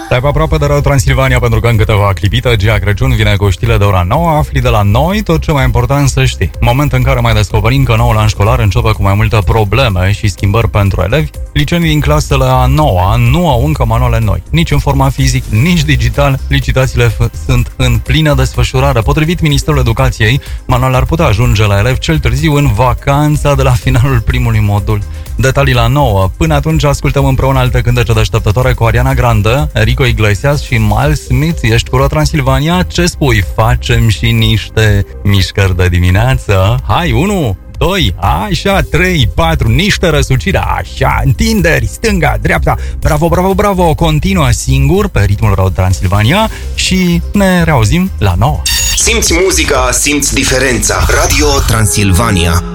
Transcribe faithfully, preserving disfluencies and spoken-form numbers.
Stai pe aproape de Radio Transilvania, pentru că în câteva clipite Gia Crăciun vine cu știrile de ora nouă. Afli de la noi tot ce mai important să știi. Moment în care mai descoperim că noul an școlar începe cu mai multe probleme și schimbări pentru elevi. Licenii din clasele a noua nu au încă manuale noi, nici în format fizic, nici digital. Licitațiile f- sunt în plină desfășurare. Potrivit Ministerul Educației, manualele ar putea ajunge la elevi cel târziu în vacanța de la finalul primului modul. Detalii la nouă. Până atunci ascultăm împreună alte cântece deșteptătoare cu Ariana Grande, Enrico Iglesias și Miles Smith. Ești cu Radio Transilvania? Ce spui? Facem și niște mișcări de dimineață? Hai, unu, doi, așa, trei, patru, niște răsuciri, așa, întinderi, stânga, dreapta. Bravo, bravo, bravo. Continuă singur pe ritmul Radio Transilvania și ne reauzim la nouă. Simți muzica, simți diferența. Radio Transilvania.